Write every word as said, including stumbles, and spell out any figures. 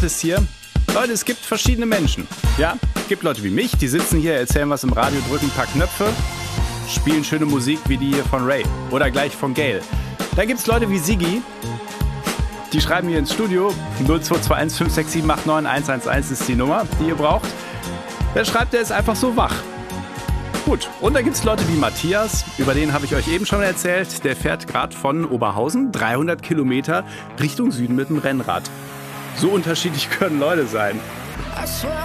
Spannend ist hier, Leute, es gibt verschiedene Menschen. Ja, es gibt Leute wie mich, die sitzen hier, erzählen was im Radio, drücken ein paar Knöpfe, spielen schöne Musik wie die hier von Ray oder gleich von Gail. Dann gibt es Leute wie Sigi, die schreiben hier ins Studio, null zwei zwei eins fünf sechs sieben acht neun eins eins eins ist die Nummer, die ihr braucht. Der schreibt, der ist einfach so wach. Gut, und dann gibt es Leute wie Matthias, über den habe ich euch eben schon erzählt. Der fährt gerade von Oberhausen dreihundert Kilometer Richtung Süden mit dem Rennrad. So unterschiedlich können Leute sein.